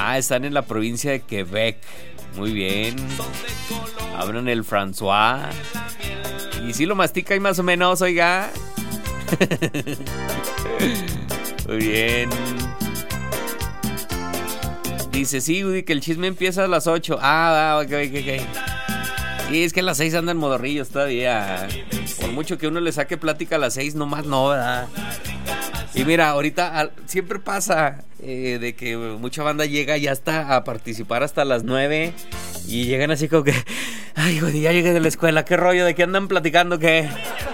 Están en la provincia de Quebec. Muy bien. Abren el François. Y si lo mastica y más o menos, oiga. Muy bien. Dice, sí, Woody, que el chisme empieza a las 8. Ok. Sí, es que a las 6 andan modorrillos todavía. Por mucho que uno le saque plática a las 6, nomás no, ¿verdad? Y mira, ahorita siempre pasa de que mucha banda llega ya hasta a participar hasta las 9 y llegan así como que, ay, güey, ya llegué de la escuela, qué rollo, ¿de qué andan platicando, qué?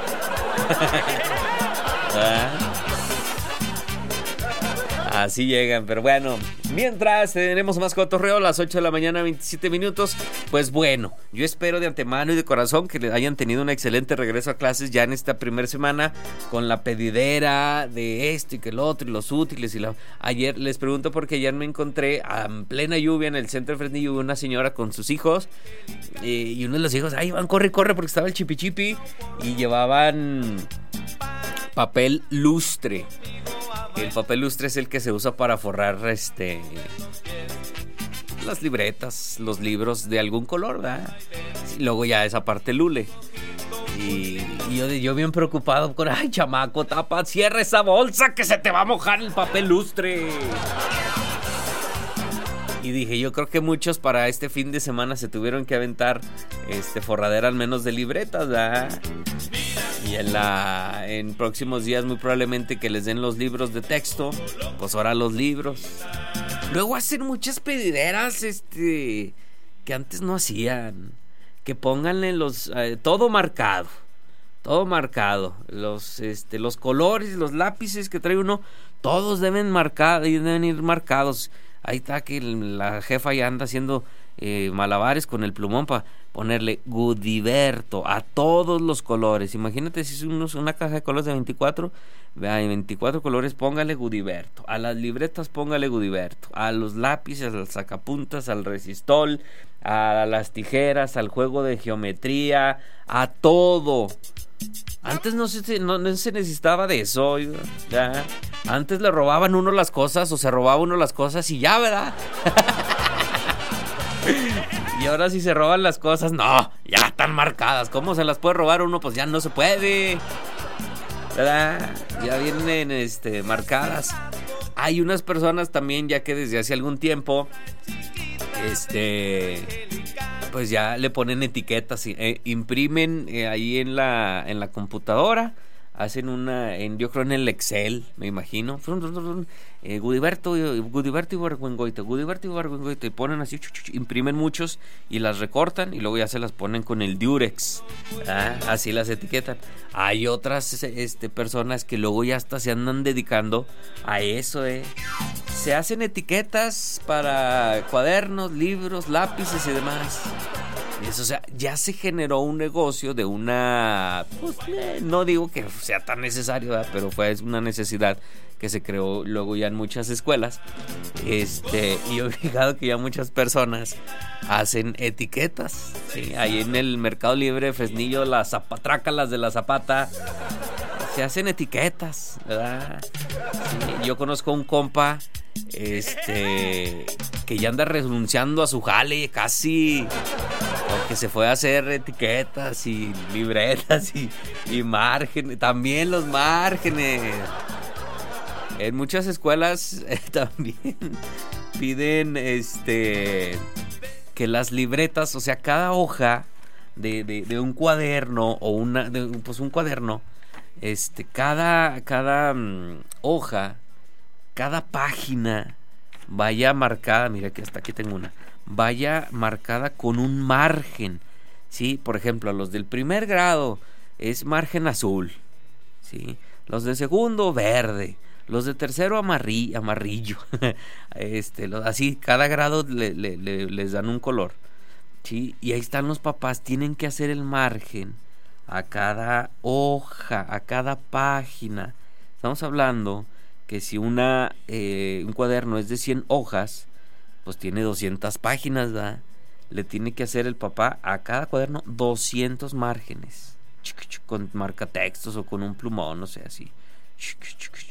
Así llegan, pero bueno, mientras tenemos más cotorreo a las 8 de la mañana, 27 minutos, pues bueno, yo espero de antemano y de corazón que hayan tenido un excelente regreso a clases ya en esta primera semana con la pedidera de esto y que el otro y los útiles Ayer les pregunto porque ayer me encontré en plena lluvia en el centro de Fresnillo una señora con sus hijos y uno de los hijos, ahí van, corre porque estaba el chipi y llevaban papel lustre. El papel lustre es el que se usa para forrar las libretas, los libros de algún color, ¿verdad? Y luego ya esa parte lule. Y yo bien preocupado con, ay, chamaco, tapa, cierra esa bolsa que se te va a mojar el papel lustre. Y dije, yo creo que muchos para este fin de semana se tuvieron que aventar forradera al menos de libretas, ¿verdad? Y en próximos días muy probablemente que les den los libros de texto, pues ahora los libros. Luego hacen muchas pedideras que antes no hacían. Que pónganle todo marcado. Los colores, los lápices que trae uno, todos deben ir marcados. Ahí está que la jefa ya anda haciendo malabares con el plumón para ponerle Gudiberto a todos los colores. Imagínate si es una caja de colores de 24, hay 24 colores, póngale Gudiberto. A las libretas póngale Gudiberto. A los lápices, al sacapuntas, al resistol, a las tijeras, al juego de geometría, a todo. Antes no se necesitaba de eso, ¿ya? Antes le robaban uno las cosas o se robaba uno las cosas y ya, ¿verdad? Y ahora si se roban las cosas, no, ya están marcadas. ¿Cómo se las puede robar uno? Pues ya no se puede, ¿verdad? Ya vienen marcadas. Hay unas personas también ya que desde hace algún tiempo pues ya le ponen etiquetas, imprimen ahí en la computadora, hacen yo creo en el Excel, me imagino, Gudiberto y Barguengoite, y ponen así, imprimen muchos y las recortan y luego ya se las ponen con el Durex, así las etiquetan. Hay otras personas que luego ya hasta se andan dedicando a eso, se hacen etiquetas para cuadernos, libros, lápices y demás. Y eso, o sea, ya se generó un negocio de una... Pues, no digo que sea tan necesario, ¿verdad? Pero fue una necesidad que se creó luego ya en muchas escuelas. Y obligado que ya muchas personas hacen etiquetas, ¿sí? Ahí en el Mercado Libre de Fresnillo, las zapatrácalas de la Zapata, se hacen etiquetas, ¿verdad? Sí, yo conozco a un compa que ya anda renunciando a su jale casi, porque se fue a hacer etiquetas y libretas y márgenes, también los márgenes. En muchas escuelas también piden que las libretas, o sea, cada hoja de un cuaderno o un cuaderno, cada hoja, cada página vaya marcada, mira que hasta aquí tengo una, vaya marcada con un margen, ¿sí? Por ejemplo, a los del primer grado es margen azul, ¿sí? Los de segundo verde, los de tercero amarillo, así cada grado les dan un color, ¿sí? Y ahí están los papás, tienen que hacer el margen a cada hoja, a cada página. Estamos hablando que si un cuaderno es de 100 hojas, pues tiene 200 páginas, ¿verdad? Le tiene que hacer el papá a cada cuaderno 200 márgenes, con marcatextos o con un plumón, no sé, así.